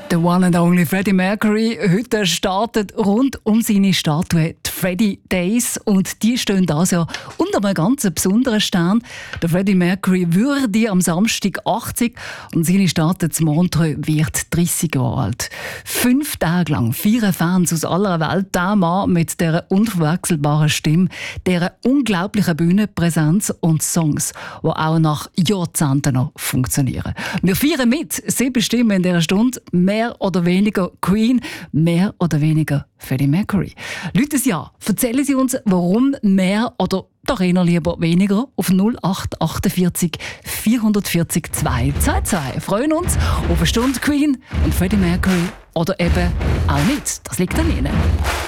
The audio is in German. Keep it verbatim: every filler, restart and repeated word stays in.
The one and only Freddie Mercury. Heute startet rund um seine Statue die Freddie Days. Und die stehen das ja unter einem ganz besonderen Stern. Der Freddie Mercury würde am Samstag achtzig und seine Statue zu Montreux wird dreißig Jahre alt. Fünf Tage lang feiern Fans aus aller Welt den Mann mit dieser unverwechselbaren Stimme, dieser unglaublichen Bühnenpräsenz und Songs, die auch nach Jahrzehnten noch funktionieren. Wir feiern mit. Sie bestimmen in dieser Stunde mehr oder weniger Queen, mehr oder weniger Freddie Mercury. Leute, ja, erzählen Sie uns, warum mehr oder doch eher lieber weniger auf null acht achtundvierzig vierhundertvierzig zweihundertzweiundzwanzig. Freuen uns auf eine Stunde Queen und Freddie Mercury oder eben auch nicht. Das liegt an Ihnen.